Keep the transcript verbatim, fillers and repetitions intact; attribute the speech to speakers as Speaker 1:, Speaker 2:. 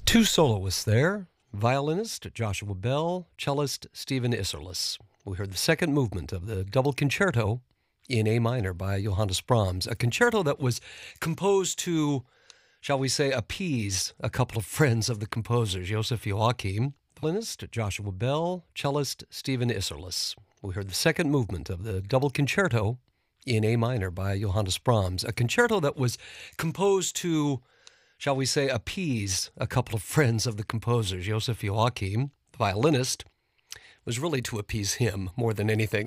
Speaker 1: Two soloists there, violinist Joshua Bell, cellist Stephen Isserlis. We heard the second movement of the double concerto in A minor by Johannes Brahms, a concerto that was composed to, shall we say, appease a couple of friends of the composer, Joseph Joachim, violinist Joshua Bell, cellist Stephen Isserlis. We heard the second movement of the double concerto in A minor by Johannes Brahms, a concerto that was composed to, shall we say, appease a couple of friends of the composer, Joseph Joachim, the violinist, was really to appease him more than anything.